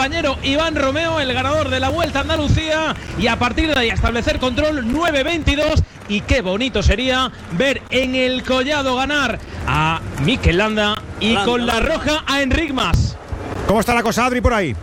compañero Iván Romeo, el ganador de la Vuelta a Andalucía, y a partir de ahí establecer control. 9.22. Y qué bonito sería ver en el Collado ganar a Mikel Landa y con la roja a Enric Mas. ¿Cómo está la cosa, Adri, por ahí?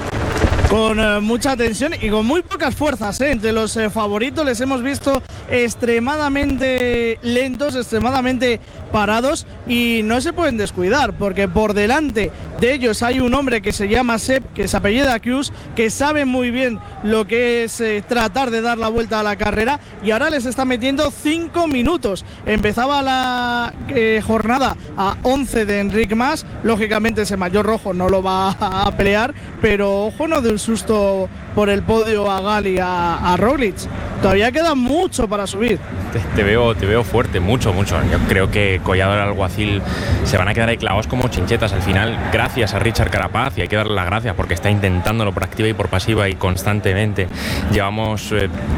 Con mucha tensión y con muy pocas fuerzas, ¿eh? Entre los favoritos les hemos visto extremadamente lentos, extremadamente parados, y no se pueden descuidar porque por delante de ellos hay un hombre que se llama Sepp, que se apellida Cruz, que sabe muy bien lo que es tratar de dar la vuelta a la carrera, y ahora les está metiendo 5 minutos. Empezaba la jornada a 11 de Enric Mas, lógicamente ese maillot rojo no lo va a pelear, pero ojo, no de un susto por el podio a Gal y a Roglic. Todavía queda mucho para subir. Te veo fuerte, mucho. Yo creo que Collado del Alguacil se van a quedar ahí clavados como chinchetas al final, gracias a Richard Carapaz, y hay que darle las gracias porque está intentándolo por activa y por pasiva y constantemente. Llevamos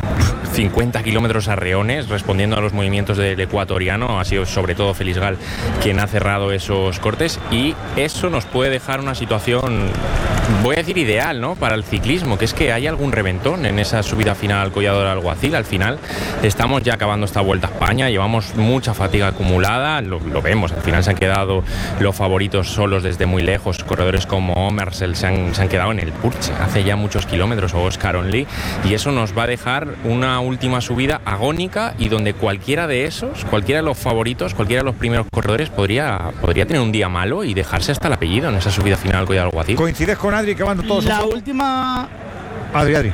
50 kilómetros a reones respondiendo a los movimientos del ecuatoriano. Ha sido sobre todo Félix Gal quien ha cerrado esos cortes, y eso nos puede dejar una situación, voy a decir ideal, ¿no?, para el ciclismo, que es que hay algún reventón en esa subida final al Collado del Alguacil. Al final estamos ya acabando esta Vuelta a España, llevamos mucha fatiga acumulada, lo vemos, al final se han quedado los favoritos solos desde muy lejos. Corredores como Omersel se han quedado en el Purche hace ya muchos kilómetros, o Oscar Onley, y eso nos va a dejar una última subida agónica, y donde cualquiera de los favoritos, cualquiera de los primeros corredores podría tener un día malo y dejarse hasta el apellido en esa subida final al Collado del Alguacil. ¿Coincides con Adri que van todos? La última... Adri.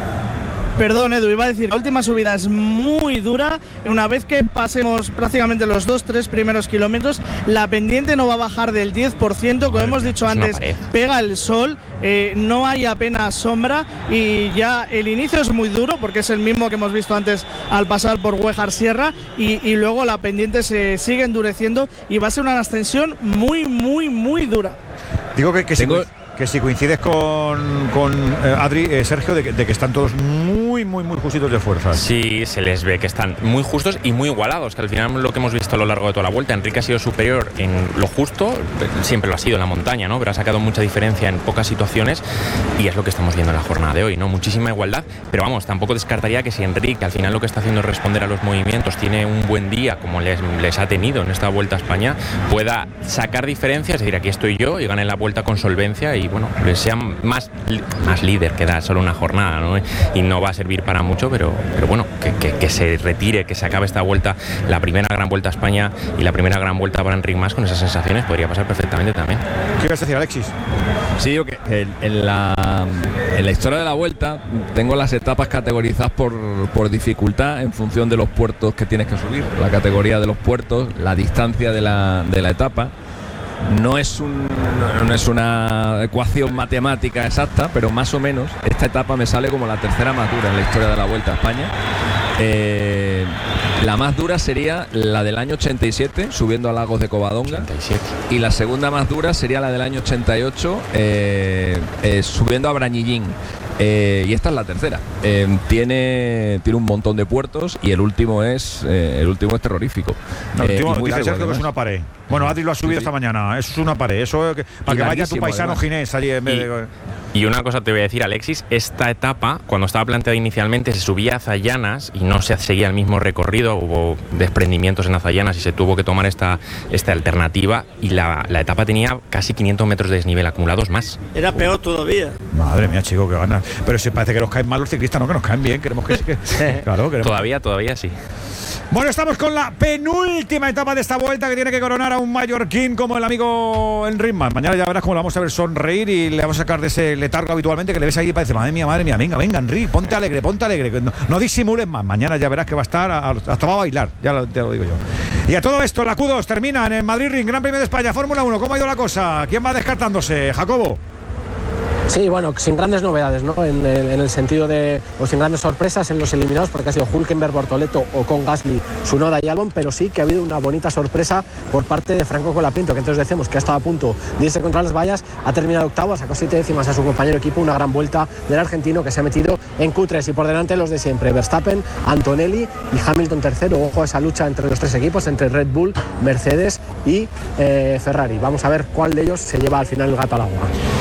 Perdón, Edu, iba a decir, la última subida es muy dura. Una vez que pasemos prácticamente los 2-3 primeros kilómetros, la pendiente no va a bajar del 10%, como hemos dicho antes, pega el sol, no hay apenas sombra, y ya el inicio es muy duro porque es el mismo que hemos visto antes al pasar por Huejar Sierra, y luego la pendiente se sigue endureciendo y va a ser una ascensión muy dura. Digo que si coincides con Adri, Sergio, de que están todos muy justitos de fuerza. Sí, se les ve que están muy justos y muy igualados, que al final lo que hemos visto a lo largo de toda la Vuelta, Enric ha sido superior en lo justo, siempre lo ha sido en la montaña, ¿no?, pero ha sacado mucha diferencia en pocas situaciones, y es lo que estamos viendo en la jornada de hoy, ¿no?, muchísima igualdad. Pero vamos, tampoco descartaría que si Enric al final lo que está haciendo es responder a los movimientos, tiene un buen día como les ha tenido en esta Vuelta a España, pueda sacar diferencias, es decir, aquí estoy yo, y gane la Vuelta con solvencia, y bueno, sea más líder, que da solo una jornada, ¿no?, y no va a servir para mucho, pero bueno, que se retire, que se acabe esta Vuelta, la primera gran Vuelta a España y la primera gran Vuelta para Enric Mas, con esas sensaciones podría pasar perfectamente también. ¿Qué ibas a decir, Alexis? Sí, yo que en la historia de la Vuelta tengo las etapas categorizadas por dificultad en función de los puertos que tienes que subir, la categoría de los puertos, la distancia de la etapa. No es una ecuación matemática exacta, pero más o menos esta etapa me sale como la tercera más dura en la historia de la Vuelta a España. La más dura sería la del año 87, subiendo a Lagos de Covadonga. 87. Y la segunda más dura sería la del año 88, subiendo a Brañillín. Y esta es la tercera. Tiene un montón de puertos, y el último es terrorífico. No, el último dice Sergio que es una pared. Bueno, Adri lo ha subido esta mañana. Eso es una pared. Eso para que vaya tu paisano Ginés allí en vez de... Y una cosa te voy a decir, Alexis, esta etapa, cuando estaba planteada inicialmente, se subía a Zayanas y no se seguía el mismo recorrido, hubo desprendimientos en Azayanas y se tuvo que tomar esta alternativa, y la etapa tenía casi 500 metros de desnivel acumulados más. Era peor todavía. Madre mía, chico, que ganas. Pero se parece que nos caen mal los ciclistas, no, que nos caen bien, queremos que sí. Claro, queremos. Todavía sí. Bueno, estamos con la penúltima etapa de esta Vuelta, que tiene que coronar a un mallorquín como el amigo Enric Mas. Mañana ya verás cómo le vamos a ver sonreír y le vamos a sacar de ese letargo habitualmente que le ves ahí y parece, madre mía, venga Enric, ponte alegre, no disimules más. Mañana ya verás que va a estar, hasta va a bailar, ya lo digo yo. Y a todo esto, la Q2 termina en el Madrid Ring, Gran Premio de España, Fórmula 1. ¿Cómo ha ido la cosa? ¿Quién va descartándose? Jacobo. Sí, bueno, sin grandes novedades, ¿no? En el sentido de, o sin grandes sorpresas en los eliminados, porque ha sido Hülkenberg, Bortoleto, Ocon, Gasly, Tsunoda y Albon, pero sí que ha habido una bonita sorpresa por parte de Franco Colapinto, que entonces decimos que ha estado a punto de irse contra las vallas, ha terminado octavo, sacó 7 décimas a su compañero de equipo, una gran vuelta del argentino que se ha metido en Q3, y por delante los de siempre, Verstappen, Antonelli y Hamilton tercero. Ojo a esa lucha entre los tres equipos, entre Red Bull, Mercedes y Ferrari. Vamos a ver cuál de ellos se lleva al final el gato al agua.